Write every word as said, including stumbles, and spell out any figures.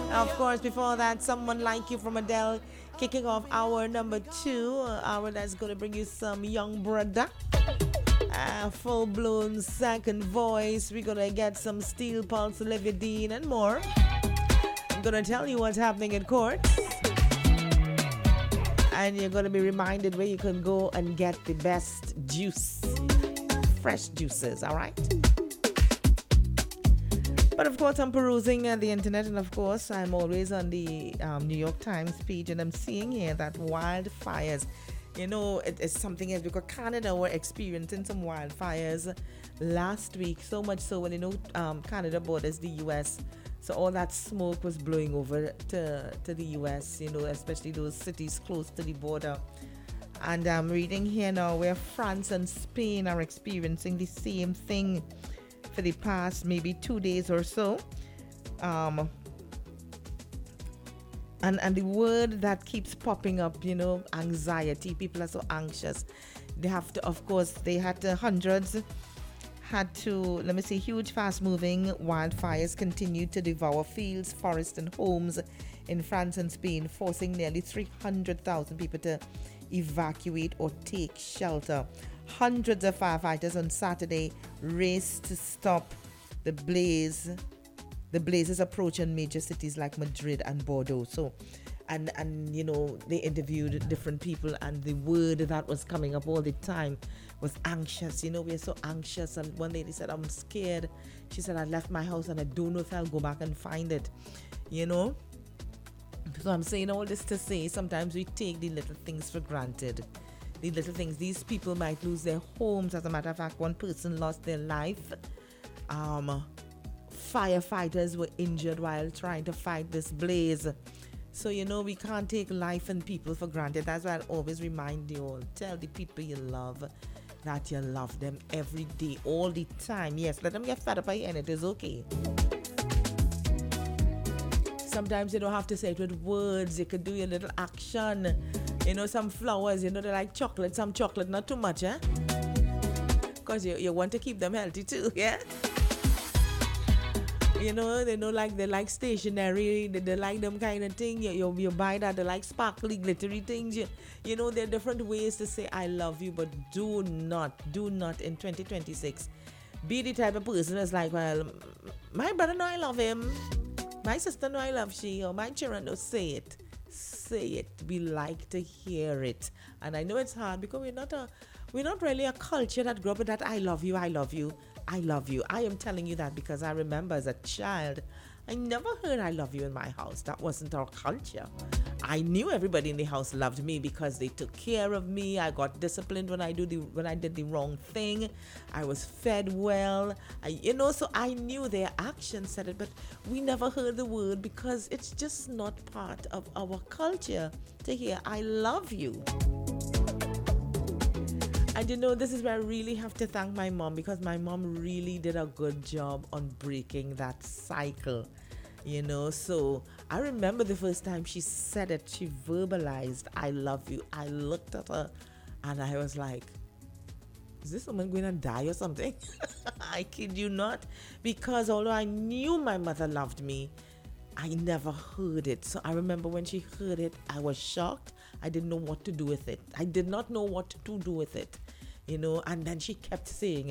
Of course, before that, Someone Like You from Adele, kicking off hour number two. uh, Hour that's going to bring you some Young Brother. Uh, full blown second voice. We're going to get some Steel Pulse, Olivia Dean, and more. I'm going to tell you what's happening in court. And you're going to be reminded where you can go and get the best juice. Fresh juices, all right? But of course, I'm perusing uh, the internet, and of course, I'm always on the um, New York Times page, and I'm seeing here that wildfires, you know, it is something else because Canada were experiencing some wildfires last week, so much so when you know um, Canada borders the U S, so all that smoke was blowing over to, to the U S, you know, especially those cities close to the border. And I'm reading here now where France and Spain are experiencing the same thing for the past maybe two days or so. Um, and, and the word that keeps popping up, you know, anxiety. People are so anxious. They have to, of course, they had to, hundreds had to, let me see, huge fast-moving wildfires continued to devour fields, forests, and homes in France and Spain, forcing nearly three hundred thousand people to evacuate or take shelter. Hundreds of firefighters on Saturday raced to stop the blaze. The blazes approaching major cities like Madrid and Bordeaux. So, and and you know, they interviewed different people, and the word that was coming up all the time was anxious. You know, we're so anxious. And one lady said, "I'm scared." She said, "I left my house and I don't know if I'll go back and find it." You know. So I'm saying all this to say, sometimes we take the little things for granted. The little things. These people might lose their homes. As a matter of fact, one person lost their life. Um, firefighters were injured while trying to fight this blaze. So, you know, we can't take life and people for granted. That's why I'll always remind you all. Tell the people you love that you love them every day, all the time. Yes, let them get fed up by it, and it is okay. Sometimes you don't have to say it with words. You could do your little action. You know, some flowers, you know, they like chocolate. Some chocolate, not too much, eh? Because you, you want to keep them healthy too, yeah? You know, they know like they like stationery, they, they like them kind of thing. You, you, you buy that, they like sparkly, glittery things. You, you know, there are different ways to say I love you, but do not, do not in twenty twenty-six be the type of person that's like, well, my brother know I love him. My sister know I love she, or my children know. Say it. Say it. We like to hear it. And I know it's hard because we're not a we're not really a culture that grew up with that I love you, I love you, I love you. I am telling you that because I remember as a child, I never heard I love you in my house. That wasn't our culture. I knew everybody in the house loved me because they took care of me. I got disciplined when I do the when I did the wrong thing. I was fed well. I, you know, so I knew their actions said it, but we never heard the word because it's just not part of our culture to hear I love you. And you know, this is where I really have to thank my mom because my mom really did a good job on breaking that cycle. You know, so I remember the first time she said it, she verbalized, I love you. I looked at her and I was like, is this woman going to die or something? I kid you not. Because although I knew my mother loved me, I never heard it. So I remember when she heard it, I was shocked. I didn't know what to do with it. I did not know what to do with it. You know, and then she kept saying it.